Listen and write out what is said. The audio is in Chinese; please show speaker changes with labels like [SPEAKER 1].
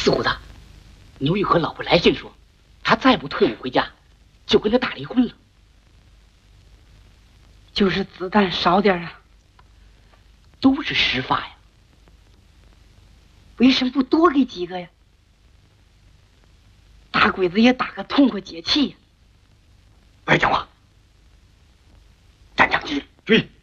[SPEAKER 1] 四虎子，牛玉和老婆来信说，他再不退伍回家，就跟他打离婚了。
[SPEAKER 2] 就是子弹少点啊。
[SPEAKER 1] 都是实发呀，
[SPEAKER 2] 为什么不多给几个呀？大鬼子也打个痛快解气呀。
[SPEAKER 1] 别讲话，站长去追。